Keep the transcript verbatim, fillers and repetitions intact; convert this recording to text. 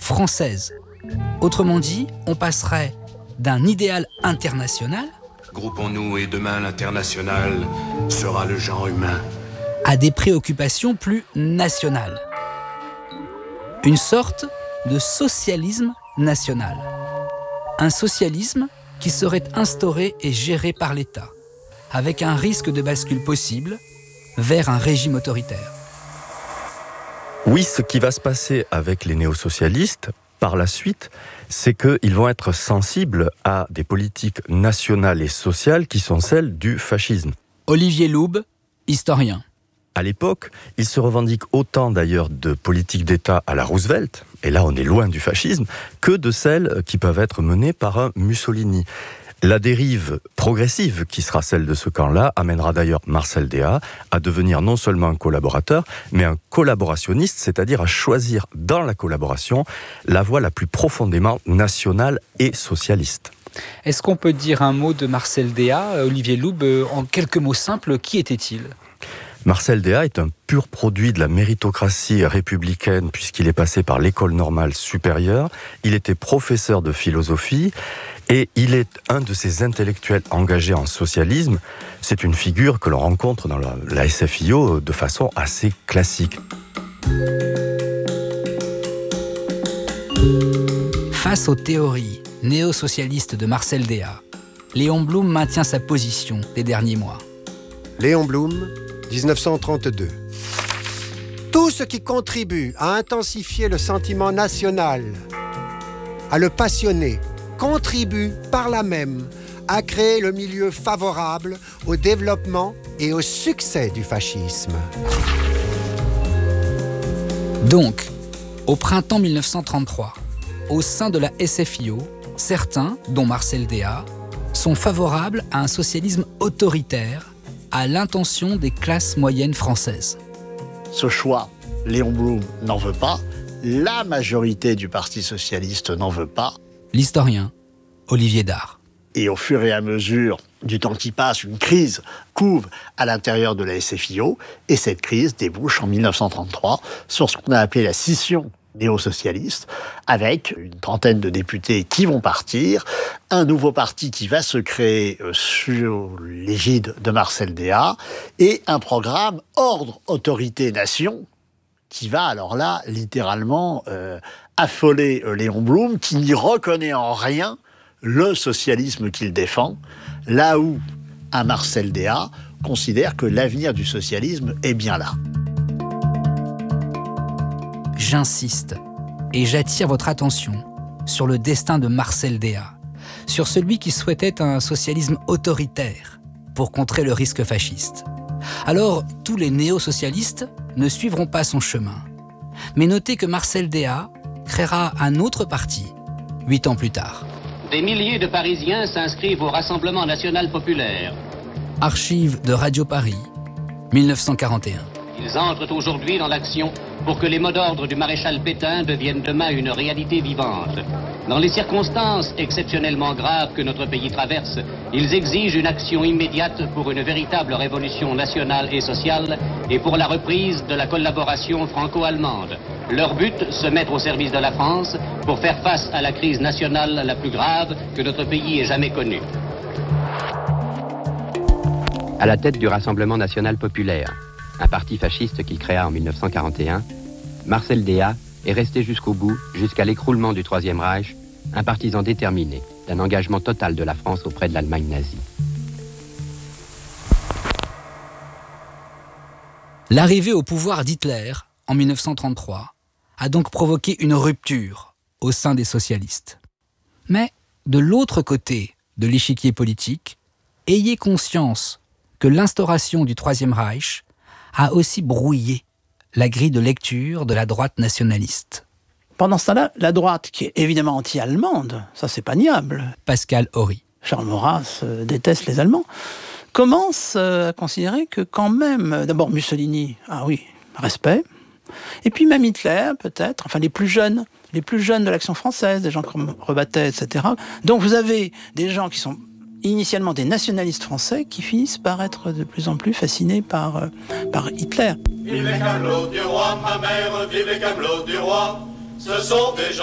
française. Autrement dit, on passerait d'un idéal international, groupons-nous et demain l'international sera le genre humain, à des préoccupations plus nationales. Une sorte de socialisme national. Un socialisme qui serait instauré et géré par l'État, avec un risque de bascule possible vers un régime autoritaire. Oui, ce qui va se passer avec les néo-socialistes, par la suite, c'est qu'ils vont être sensibles à des politiques nationales et sociales qui sont celles du fascisme. Olivier Loub, historien. À l'époque, ils se revendiquent autant d'ailleurs de politiques d'État à la Roosevelt, et là on est loin du fascisme, que de celles qui peuvent être menées par un Mussolini. La dérive progressive qui sera celle de ce camp-là amènera d'ailleurs Marcel Déat à devenir non seulement un collaborateur, mais un collaborationniste, c'est-à-dire à choisir dans la collaboration la voie la plus profondément nationale et socialiste. Est-ce qu'on peut dire un mot de Marcel Déat, Olivier Loub, en quelques mots simples, qui était-il ? Marcel Déat est un pur produit de la méritocratie républicaine puisqu'il est passé par l'école normale supérieure. Il était professeur de philosophie et il est un de ces intellectuels engagés en socialisme. C'est une figure que l'on rencontre dans la, la S F I O de façon assez classique. Face aux théories néo-socialistes de Marcel Déat, Léon Blum maintient sa position des derniers mois. Léon Blum, dix-neuf cent trente-deux. Tout ce qui contribue à intensifier le sentiment national, à le passionner, contribue par là même à créer le milieu favorable au développement et au succès du fascisme. Donc, au printemps mille neuf cent trente-trois, au sein de la S F I O, certains, dont Marcel Déat, sont favorables à un socialisme autoritaire à l'intention des classes moyennes françaises. Ce choix, Léon Blum n'en veut pas, la majorité du Parti socialiste n'en veut pas. L'historien Olivier Dard. Et au fur et à mesure du temps qui passe, une crise couve à l'intérieur de la S F I O, et cette crise débouche en mille neuf cent trente-trois sur ce qu'on a appelé la scission néo-socialiste, avec une trentaine de députés qui vont partir, un nouveau parti qui va se créer sous l'égide de Marcel Déat, et un programme ordre, autorité, nation, qui va alors là, littéralement, euh, affoler euh, Léon Blum, qui n'y reconnaît en rien le socialisme qu'il défend, là où un Marcel Déat considère que l'avenir du socialisme est bien là. J'insiste et j'attire votre attention sur le destin de Marcel Déat, sur celui qui souhaitait un socialisme autoritaire pour contrer le risque fasciste. Alors, tous les néo-socialistes ne suivront pas son chemin. Mais notez que Marcel Déat créera un autre parti, huit ans plus tard. Des milliers de Parisiens s'inscrivent au Rassemblement national populaire. Archives de Radio Paris, mille neuf cent quarante et un. Ils entrent aujourd'hui dans l'action pour que les mots d'ordre du maréchal Pétain deviennent demain une réalité vivante. Dans les circonstances exceptionnellement graves que notre pays traverse, ils exigent une action immédiate pour une véritable révolution nationale et sociale et pour la reprise de la collaboration franco-allemande. Leur but, se mettre au service de la France pour faire face à la crise nationale la plus grave que notre pays ait jamais connue. À la tête du Rassemblement national populaire, un parti fasciste qu'il créa en mille neuf cent quarante et un, Marcel Déat est resté jusqu'au bout, jusqu'à l'écroulement du Troisième Reich, un partisan déterminé d'un engagement total de la France auprès de l'Allemagne nazie. L'arrivée au pouvoir d'Hitler, en mille neuf cent trente-trois, a donc provoqué une rupture au sein des socialistes. Mais, de l'autre côté de l'échiquier politique, ayez conscience que l'instauration du Troisième Reich a aussi brouillé la grille de lecture de la droite nationaliste. Pendant ce temps-là, la droite, qui est évidemment anti-allemande, ça c'est pas niable. Pascal Horry. Charles Maurras euh, déteste les Allemands. Commence euh, à considérer que quand même, euh, d'abord Mussolini, ah oui, respect, et puis même Hitler peut-être, enfin les plus jeunes, les plus jeunes de l'Action française, des gens comme Rebattet, et cetera. Donc vous avez des gens qui sont initialement des nationalistes français qui finissent par être de plus en plus fascinés par, euh, par Hitler. Vive les camelots du roi, ma mère, vive les camelots du roi, ce sont des gens